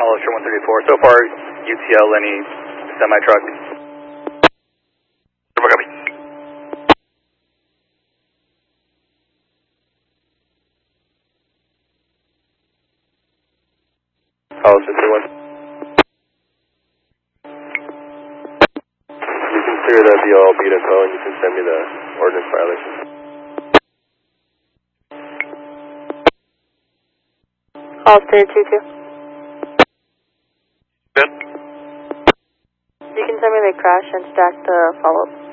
Hollister 134. So far, UTL, any semi-truck? Over, copy. Hollister 31. You can clear the BL Beta Co and you can send me the ordinance violation. Hollister 22. Good. You can send me the crash and stack the follow-up.